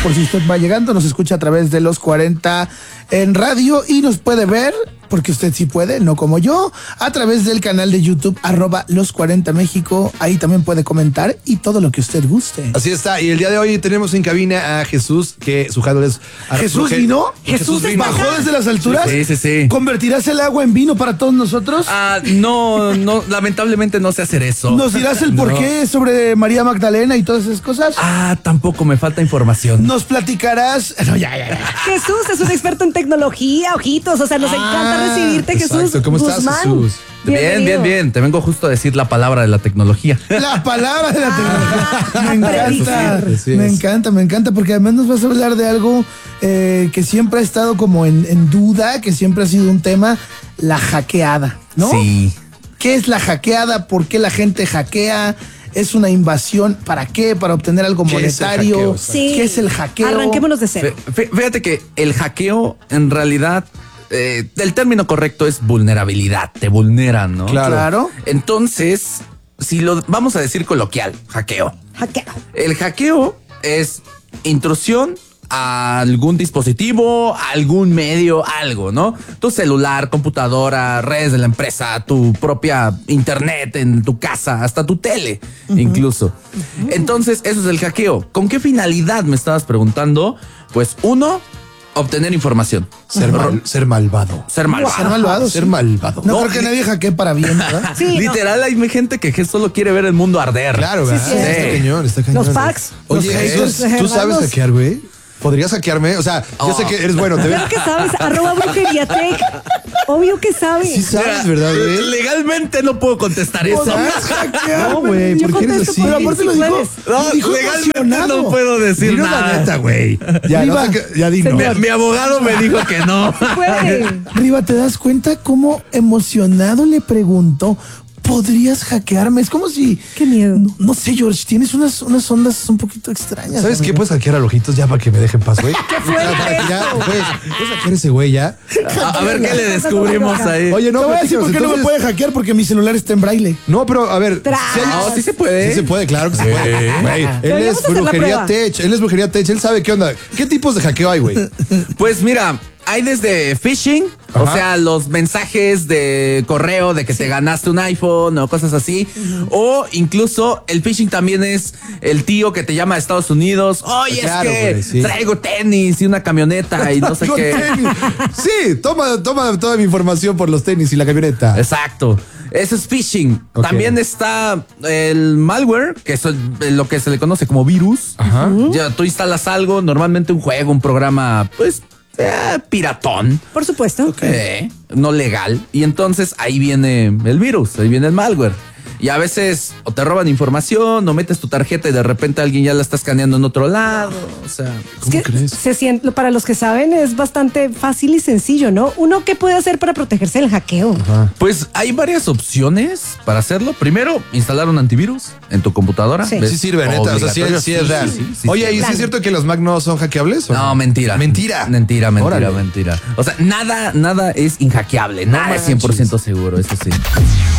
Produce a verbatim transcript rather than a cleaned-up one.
por si usted va llegando, nos escucha a través de los cuarenta en radio y nos puede ver, porque usted sí puede, no como yo, a través del canal de YouTube, arroba los cuarenta México. Ahí también puede comentar y todo lo que usted guste. Así está. Y el día de hoy tenemos en cabina a Jesús, que su handle es... ¿Jesús vino? Jesús vino. ¿Bajó desde las alturas? Sí, sí, sí. ¿Convertirás el agua en vino para todos nosotros? Ah, no, no, lamentablemente no sé hacer eso. ¿Nos dirás el porqué sobre María Magdalena y todas esas cosas? Ah, tampoco, me falta información. ¿Nos platicarás? No, ya, ya, ya. Jesús es un experto en tecnología, ojitos. O sea, nos Ah, encanta recibirte, Jesús. exacto. ¿Cómo estás, Guzmán. Jesús? Bien, Bienvenido. bien, bien. Te vengo justo a decir la palabra de la tecnología. La palabra de la tecnología. Me encanta. Así es. Me encanta, me encanta, porque además nos vas a hablar de algo eh, que siempre ha estado como en, en duda, que siempre ha sido un tema, la hackeada, ¿no? Sí. ¿Qué es la hackeada? ¿Por qué la gente hackea? ¿Es una invasión? ¿Para qué? ¿Para obtener algo ¿Qué es el monetario? hackeo? Sí. ¿Qué es el hackeo? Arranquémonos de cero. Fí- Fíjate que el hackeo, en realidad, eh, el término correcto es vulnerabilidad. Te vulneran, ¿no? Claro. Claro. Entonces, si lo vamos a decir coloquial, hackeo. Hackeo. El hackeo es intrusión a algún dispositivo, a algún medio, algo, ¿no? Tu celular, computadora, redes de la empresa, tu propia internet en tu casa, hasta tu tele, incluso. Uh-huh. Entonces, eso es el hackeo. ¿Con qué finalidad me estabas preguntando? Pues uno, obtener información. Ser, mal- ser malvado. Ser malvado. Ser malvado. Ser sí. malvado. No, No, creo que li- nadie hackee para bien, ¿verdad? Sí, no. Literal, hay gente que solo quiere ver el mundo arder. Claro, ¿verdad? sí. Está cañón, está cañón. Los packs. Oye, Los Jesús, haters. ¿tú sabes Hermanos. hackear, güey? ¿Podrías hackearme? O sea, yo Oh. sé que eres bueno. Te Claro que sabes, arroba brujeriatec. Obvio que sabes. Sí sabes, ¿verdad, güey? Legalmente no puedo contestar eso. ¿Podrías hackear? No, güey, Yo ¿por qué eres contesto así? por Pero aparte Sí lo dijo, puedes. lo No, dijo legalmente emocionado. no puedo decir Dinos la nada. neta, güey. Ya, no Riva. sé qué- ya dinos. Mi, mi abogado me dijo que no. Puede. Riva, ¿te das cuenta cómo emocionado le preguntó? ¿Podrías hackearme? Es como si... Qué miedo. No, no sé, George, tienes unas, unas ondas un poquito extrañas. ¿Sabes qué? amigo. Puedes hackear a Ojitos ya para que me dejen paz, güey. ¿Qué fue Ya, para que ya, eso? puedes, puedes hackear ese güey ya. A, a ver qué le descubrimos ahí. Oye, Te no, voy a decir platícanos, por qué no me entonces- puede hackear, porque mi celular está en braille. No, pero a ver. Tras. si hay- No, sí se puede. Sí se puede, claro que se puede. Güey, él Deberíamos es hacer la brujería prueba. tech. Él es brujería tech. Él sabe qué onda. ¿Qué tipos de hackeo hay, güey? Pues mira, hay desde phishing, Ajá. o sea, los mensajes de correo de que te ganaste un iPhone o cosas así. O incluso el phishing también es el tío que te llama de Estados Unidos. Oye, Claro, es que güey, sí. traigo tenis y una camioneta y no sé Con qué. tenis. Sí, toma, toma toda mi información por los tenis y la camioneta. Exacto. Eso es phishing. Ok. También está el malware, que es lo que se le conoce como virus. Ajá. Ya tú instalas algo, normalmente un juego, un programa, pues, eh, piratón. Por supuesto. Eh, no legal. Y entonces ahí viene el virus, ahí viene el malware. Y a veces o te roban información o metes tu tarjeta y de repente alguien ya la está escaneando en otro lado. O sea, Es que crees? Se siente, para los que saben, es bastante fácil y sencillo, ¿no? Uno, ¿qué puede hacer para protegerse del hackeo? pues hay varias opciones para hacerlo. Primero, instalar un antivirus en tu computadora. Sí. ¿Ves? Sí sirve, neta. O sea, sí, Obligatorio. sí es real. Sí, sí, sí, Oye, sí. ¿y sí Claro. es cierto que los Mac no son hackeables? ¿o No, mentira. Mentira. Mentira, mentira, Órale. mentira. O sea, nada, nada es inhackeable. Nada es cien por ciento seguro, eso sí.